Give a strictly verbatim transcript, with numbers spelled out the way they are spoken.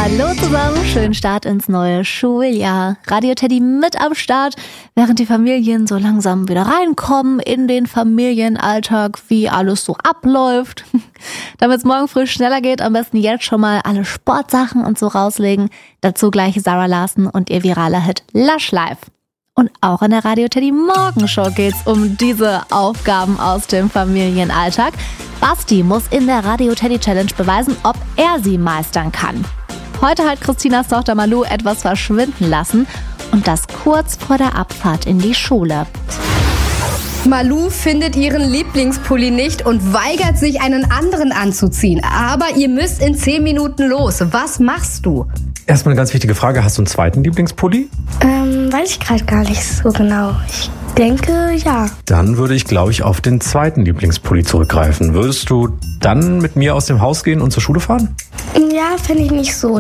Hallo zusammen, schönen Start ins neue Schuljahr. Radio Teddy mit am Start, während die Familien so langsam wieder reinkommen in den Familienalltag, wie alles so abläuft. Damit es morgen früh schneller geht, am besten jetzt schon mal alle Sportsachen und so rauslegen. Dazu gleich Zara Larsson und ihr viraler Hit Lush Life. Und auch in der Radio Teddy Morgenshow geht's um diese Aufgaben aus dem Familienalltag. Basti muss in der Radio Teddy Challenge beweisen, ob er sie meistern kann. Heute hat Christinas Tochter Malou etwas verschwinden lassen und das kurz vor der Abfahrt in die Schule. Malou findet ihren Lieblingspulli nicht und weigert sich, einen anderen anzuziehen. Aber ihr müsst in zehn Minuten los. Was machst du? Erstmal eine ganz wichtige Frage. Hast du einen zweiten Lieblingspulli? Ähm, weiß ich gerade gar nicht so genau. Ich denke, ja. Dann würde ich, glaube ich, auf den zweiten Lieblingspulli zurückgreifen. Würdest du dann mit mir aus dem Haus gehen und zur Schule fahren? Ja, finde ich nicht so